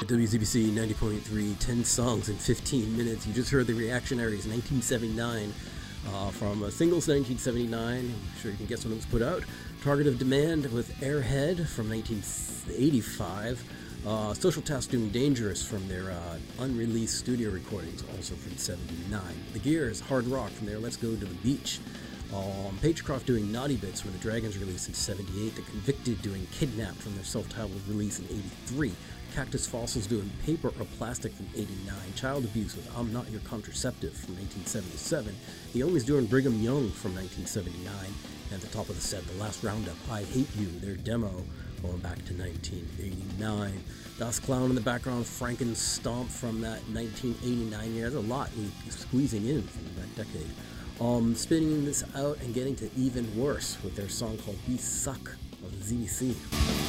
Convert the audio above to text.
WZBC 90.3, 10 songs in 15 minutes. You just heard the Reactionaries, 1979, from Singles 1979. I'm sure you can guess when it was put out. Target of Demand with Airhead from 1985. Social Task doing Dangerous from their unreleased studio recordings, also from 79. The Gears, Hard Rock from their Let's Go to the Beach. Pagecroft doing Naughty Bits from the Dragons release in 78. The Convicted doing Kidnapped from their self-titled release in 83. Cactus Fossils doing Paper or Plastic from 89. Child Abuse with I'm Not Your Contraceptive from 1977. The Omies doing Brigham Young from 1979. And at the top of the set, The Last Roundup, I Hate You, their demo, going back to 1989. Das Clown in the background, Frankenstomp from that 1989 year. There's a lot squeezing in from that decade. Spinning this out and getting to even worse with their song called We Suck on ZBC.